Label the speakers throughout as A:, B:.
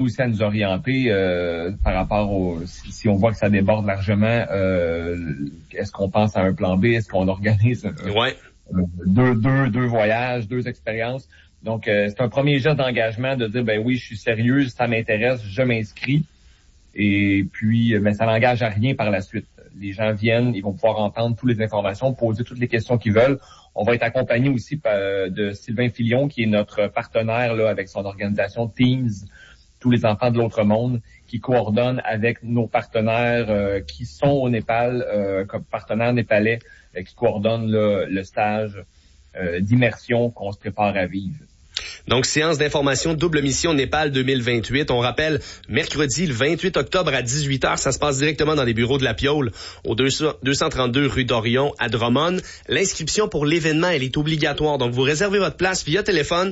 A: aussi à nous orienter par rapport si on voit que ça déborde largement, est-ce qu'on pense à un plan B, est-ce qu'on organise deux voyages, 2 expériences. Donc c'est un premier geste d'engagement de dire ben oui, je suis sérieux, ça m'intéresse, je m'inscris. Et puis ça n'engage à rien par la suite. Les gens viennent, ils vont pouvoir entendre toutes les informations, poser toutes les questions qu'ils veulent. On va être accompagné aussi de Sylvain Filion, qui est notre partenaire là avec son organisation Teams, tous les enfants de l'autre monde, qui coordonne avec nos partenaires qui sont au Népal, comme partenaires népalais, qui coordonnent le stage d'immersion qu'on se prépare à vivre.
B: Donc, séance d'information double mission Népal 2028. On rappelle, mercredi, le 28 octobre à 18h, ça se passe directement dans les bureaux de la Piole, au 232 rue d'Orion à Drummond. L'inscription pour l'événement, elle est obligatoire. Donc, vous réservez votre place via téléphone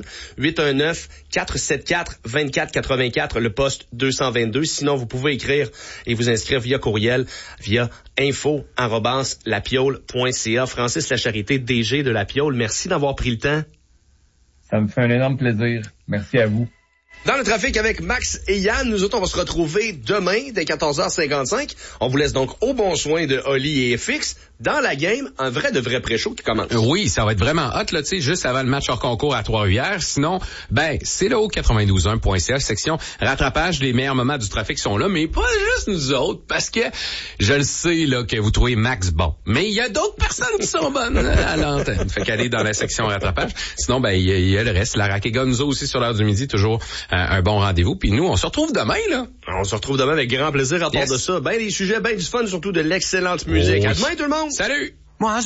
B: 819-474-2484, le poste 222. Sinon, vous pouvez écrire et vous inscrire via courriel, via info@lapiole.ca. Francis Lacharité, DG de la Piole, merci d'avoir pris le temps.
A: Ça me fait un énorme plaisir. Merci à vous.
B: Dans le trafic avec Max et Yann, nous autres, on va se retrouver demain dès 14h55. On vous laisse donc au bon soin de Oli et FX. Dans la game, un vrai de vrai pré-show qui commence.
C: Oui, ça va être vraiment hot, là, tu sais, juste avant le match hors concours à Trois-Rivières. Sinon, c'est là au 92.1.ca, section rattrapage, les meilleurs moments du trafic sont là, mais pas juste nous autres, parce que je le sais, là, que vous trouvez Max bon. Mais il y a d'autres personnes qui sont bonnes à l'antenne. Fait qu'aller dans la section rattrapage. Sinon, il y a le reste. La Rack et Gonzo aussi sur l'heure du midi, toujours un bon rendez-vous. Puis nous, on se retrouve demain, là.
B: On se retrouve demain avec grand plaisir à part de ça. Ben des sujets, ben du fun, surtout de l'excellente musique. À demain, tout le monde!
C: Salut!
D: Moi,